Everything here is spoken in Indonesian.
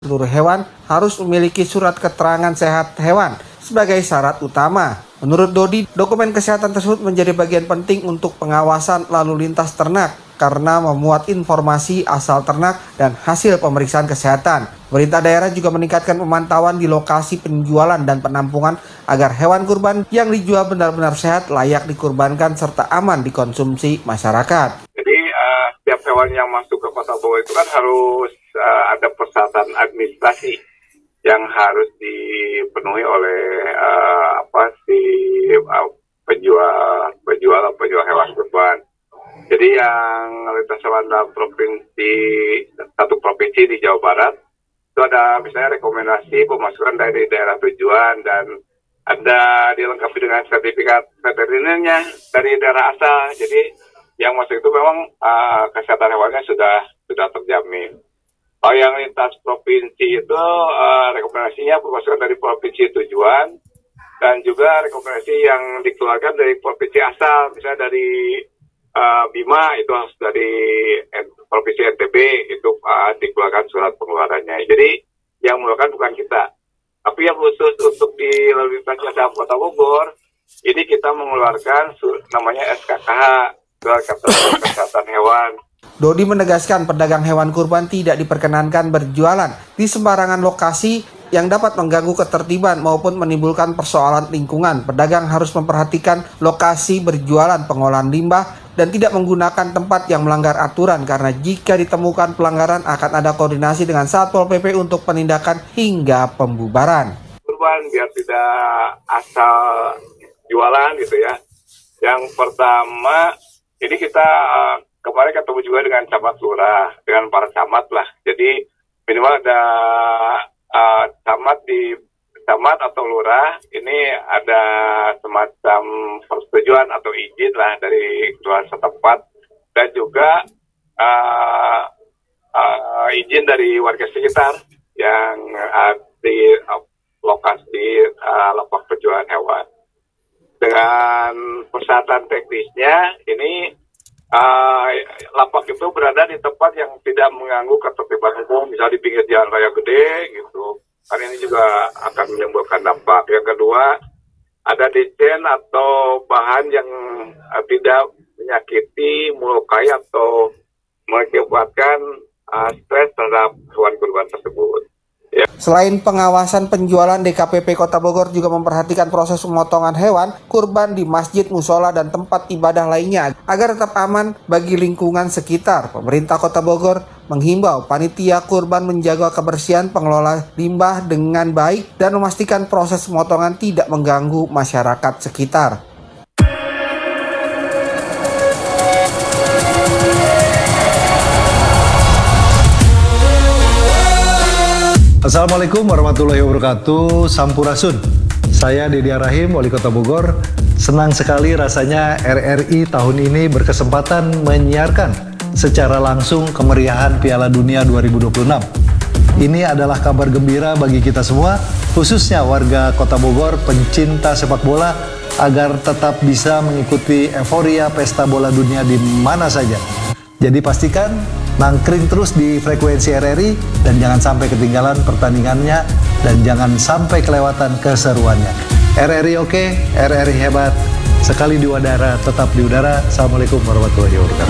Seluruh hewan harus memiliki surat keterangan sehat hewan sebagai syarat utama. Menurut Dodi, dokumen kesehatan tersebut menjadi bagian penting untuk pengawasan lalu lintas ternak karena memuat informasi asal ternak dan hasil pemeriksaan kesehatan. Pemerintah daerah juga meningkatkan pemantauan di lokasi penjualan dan penampungan agar hewan kurban yang dijual benar-benar sehat, layak dikurbankan, serta aman dikonsumsi masyarakat. Jadi setiap hewan yang masuk ke Kota Bogor itu kan harus ada persyaratan administrasi yang harus dipenuhi oleh penjual hewan kurban. Jadi yang lintas hewan dalam satu provinsi di Jawa Barat itu ada misalnya rekomendasi pemasukan dari daerah tujuan dan ada dilengkapi dengan sertifikat veterinernya dari daerah asal. Jadi yang masuk itu memang kesehatan hewannya sudah terjamin. Kalau yang lintas provinsi itu rekomendasinya pemasukan dari provinsi tujuan dan juga rekomendasi yang dikeluarkan dari provinsi asal, misalnya dari Bima itu harus dari provinsi NTB itu dikeluarkan surat pengeluarannya. Jadi yang mengeluarkan bukan kita, tapi yang khusus untuk di lalu lintas dalam Kota Bogor ini kita mengeluarkan namanya SKKH, surat kesehatan hewan. Dodi menegaskan pedagang hewan kurban tidak diperkenankan berjualan di sembarangan lokasi yang dapat mengganggu ketertiban maupun menimbulkan persoalan lingkungan. Pedagang harus memperhatikan lokasi berjualan, pengolahan limbah, dan tidak menggunakan tempat yang melanggar aturan karena jika ditemukan pelanggaran akan ada koordinasi dengan Satpol PP untuk penindakan hingga pembubaran. Kurban biar tidak asal jualan gitu ya. Yang pertama, ini kita kemarin ketemu juga dengan camat lurah, dengan para camat lah. Jadi minimal ada camat atau lurah, ini ada semacam persetujuan atau izin lah dari kelurahan setempat dan juga izin dari warga sekitar yang di lokasi lapak penjualan hewan. Dengan persyaratan teknisnya ini lapak itu berada di tempat yang tidak mengganggu ketertiban umum, misalnya di pinggir jalan raya gede gitu. Karena ini juga akan menimbulkan dampak. Yang kedua, ada desain atau bahan yang tidak menyakiti, melukai atau mengakibatkan stres terhadap hewan kurban tersebut. Ya. Selain pengawasan penjualan, DKPP Kota Bogor juga memperhatikan proses pemotongan hewan kurban di masjid, musola, dan tempat ibadah lainnya agar tetap aman bagi lingkungan sekitar. Pemerintah Kota Bogor menghimbau panitia kurban menjaga kebersihan, pengelola limbah dengan baik, dan memastikan proses pemotongan tidak mengganggu masyarakat sekitar. Assalamualaikum warahmatullahi wabarakatuh. Sampurasun. Saya Deddy Rahim, Wali Kota Bogor. Senang sekali rasanya RRI tahun ini berkesempatan menyiarkan secara langsung kemeriahan Piala Dunia 2026. Ini adalah kabar gembira bagi kita semua, khususnya warga Kota Bogor, pencinta sepak bola, agar tetap bisa mengikuti euforia pesta bola dunia di mana saja. Jadi pastikan nangkring terus di frekuensi RRI dan jangan sampai ketinggalan pertandingannya dan jangan sampai kelewatan keseruannya. RRI oke, RRI hebat. Sekali di udara, tetap di udara. Assalamualaikum warahmatullahi wabarakatuh.